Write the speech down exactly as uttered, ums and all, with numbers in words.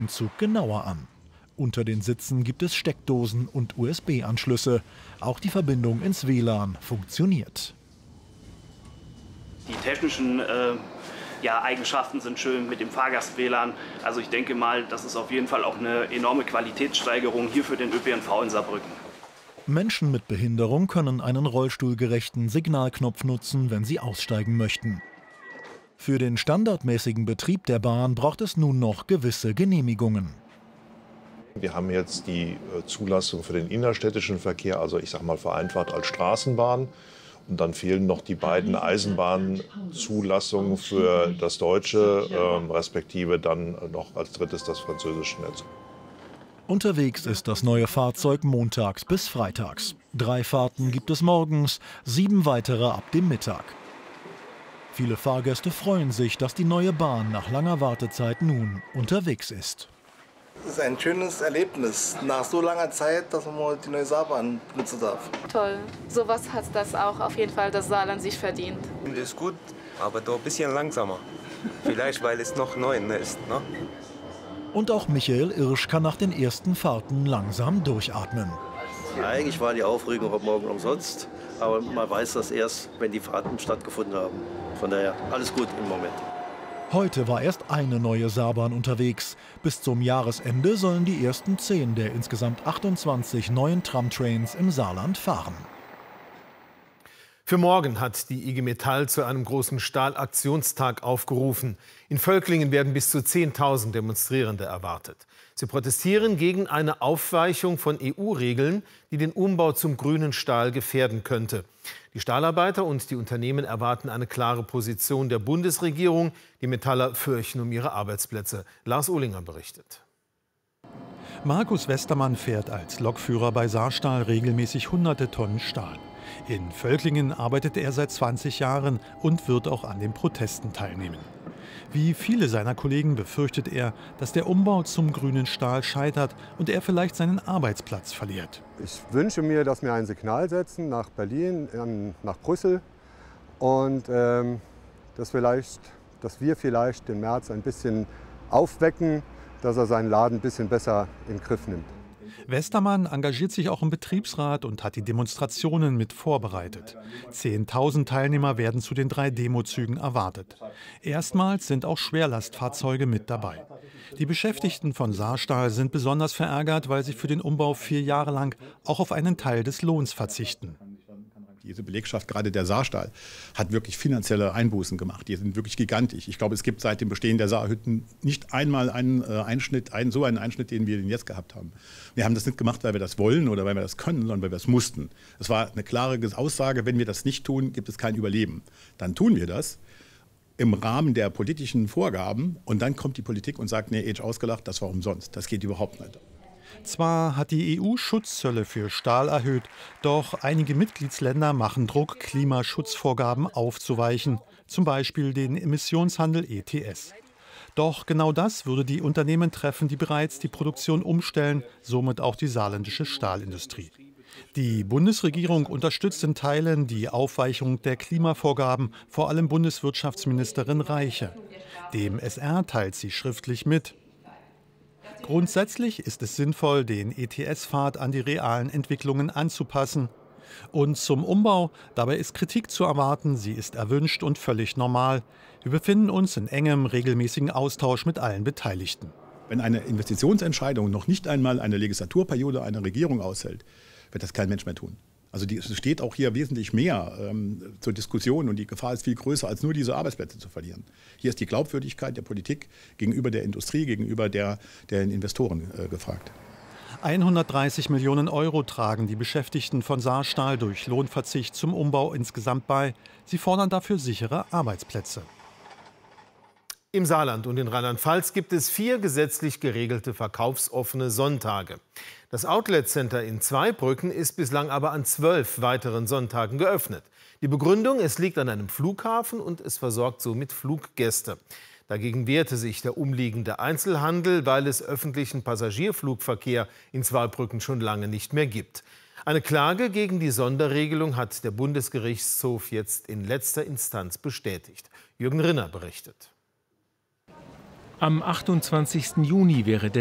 Zug genauer an. Unter den Sitzen gibt es Steckdosen und U S B-Anschlüsse. Auch die Verbindung ins W L A N funktioniert. Die technischen äh, ja, Eigenschaften sind schön mit dem Fahrgast-W L A N. Also ich denke mal, das ist auf jeden Fall auch eine enorme Qualitätssteigerung hier für den Ö P N V in Saarbrücken. Menschen mit Behinderung können einen rollstuhlgerechten Signalknopf nutzen, wenn sie aussteigen möchten. Für den standardmäßigen Betrieb der Bahn braucht es nun noch gewisse Genehmigungen. Wir haben jetzt die Zulassung für den innerstädtischen Verkehr, also ich sage mal vereinfacht als Straßenbahn. Und dann fehlen noch die beiden Eisenbahnzulassungen für das deutsche, äh, respektive dann noch als drittes das französische Netz. Unterwegs ist das neue Fahrzeug montags bis freitags. Drei Fahrten gibt es morgens, sieben weitere ab dem Mittag. Viele Fahrgäste freuen sich, dass die neue Bahn nach langer Wartezeit nun unterwegs ist. Es ist ein schönes Erlebnis, nach so langer Zeit, dass man mal die neue Saarbahn benutzen darf. Toll. Sowas hat das auch auf jeden Fall das Saarland sich verdient. Das ist gut, aber doch ein bisschen langsamer. Vielleicht, weil es noch neu ist. Ne? Und auch Michael Irsch kann nach den ersten Fahrten langsam durchatmen. Eigentlich war die Aufregung heute Morgen umsonst, aber man weiß das erst, wenn die Fahrten stattgefunden haben. Von daher alles gut im Moment. Heute war erst eine neue Saarbahn unterwegs. Bis zum Jahresende sollen die ersten zehn der insgesamt achtundzwanzig neuen Tramtrains im Saarland fahren. Für morgen hat die I G Metall zu einem großen Stahlaktionstag aufgerufen. In Völklingen werden bis zu zehntausend Demonstrierende erwartet. Sie protestieren gegen eine Aufweichung von E U-Regeln, die den Umbau zum grünen Stahl gefährden könnte. Die Stahlarbeiter und die Unternehmen erwarten eine klare Position der Bundesregierung. Die Metaller fürchten um ihre Arbeitsplätze. Lars Ohlinger berichtet. Markus Westermann fährt als Lokführer bei Saarstahl regelmäßig hunderte Tonnen Stahl. In Völklingen arbeitet er seit zwanzig Jahren und wird auch an den Protesten teilnehmen. Wie viele seiner Kollegen befürchtet er, dass der Umbau zum grünen Stahl scheitert und er vielleicht seinen Arbeitsplatz verliert. Ich wünsche mir, dass wir ein Signal setzen nach Berlin, nach Brüssel und ähm, dass, vielleicht, dass wir vielleicht den Merz ein bisschen aufwecken, dass er seinen Laden ein bisschen besser in den Griff nimmt. Westermann engagiert sich auch im Betriebsrat und hat die Demonstrationen mit vorbereitet. zehntausend Teilnehmer werden zu den drei Demozügen erwartet. Erstmals sind auch Schwerlastfahrzeuge mit dabei. Die Beschäftigten von Saarstahl sind besonders verärgert, weil sie für den Umbau vier Jahre lang auch auf einen Teil des Lohns verzichten. Diese Belegschaft, gerade der Saarstahl, hat wirklich finanzielle Einbußen gemacht. Die sind wirklich gigantisch. Ich glaube, es gibt seit dem Bestehen der Saarhütten nicht einmal einen äh, Einschnitt, einen, so einen Einschnitt, den wir den jetzt gehabt haben. Wir haben das nicht gemacht, weil wir das wollen oder weil wir das können, sondern weil wir es mussten. Es war eine klare Aussage, wenn wir das nicht tun, gibt es kein Überleben. Dann tun wir das im Rahmen der politischen Vorgaben und dann kommt die Politik und sagt, nee, Age ausgelacht, das war umsonst. Das geht überhaupt nicht. Zwar hat die E U Schutzzölle für Stahl erhöht, doch einige Mitgliedsländer machen Druck, Klimaschutzvorgaben aufzuweichen, zum Beispiel den Emissionshandel E T S. Doch genau das würde die Unternehmen treffen, die bereits die Produktion umstellen, somit auch die saarländische Stahlindustrie. Die Bundesregierung unterstützt in Teilen die Aufweichung der Klimavorgaben, vor allem Bundeswirtschaftsministerin Reiche. Dem S R teilt sie schriftlich mit: Grundsätzlich ist es sinnvoll, den E T S-Pfad an die realen Entwicklungen anzupassen. Und zum Umbau, dabei ist Kritik zu erwarten, sie ist erwünscht und völlig normal. Wir befinden uns in engem, regelmäßigen Austausch mit allen Beteiligten. Wenn eine Investitionsentscheidung noch nicht einmal eine Legislaturperiode einer Regierung aushält, wird das kein Mensch mehr tun. Also die, es steht auch hier wesentlich mehr ähm, zur Diskussion und die Gefahr ist viel größer, als nur diese Arbeitsplätze zu verlieren. Hier ist die Glaubwürdigkeit der Politik gegenüber der Industrie, gegenüber der, der Investoren äh, gefragt. hundertdreißig Millionen Euro tragen die Beschäftigten von Saarstahl durch Lohnverzicht zum Umbau insgesamt bei. Sie fordern dafür sichere Arbeitsplätze. Im Saarland und in Rheinland-Pfalz gibt es vier gesetzlich geregelte verkaufsoffene Sonntage. Das Outlet-Center in Zweibrücken ist bislang aber an zwölf weiteren Sonntagen geöffnet. Die Begründung: Es liegt an einem Flughafen und es versorgt somit Fluggäste. Dagegen wehrte sich der umliegende Einzelhandel, weil es öffentlichen Passagierflugverkehr in Zweibrücken schon lange nicht mehr gibt. Eine Klage gegen die Sonderregelung hat der Bundesgerichtshof jetzt in letzter Instanz bestätigt. Jürgen Rinner berichtet. Am achtundzwanzigsten Juni wäre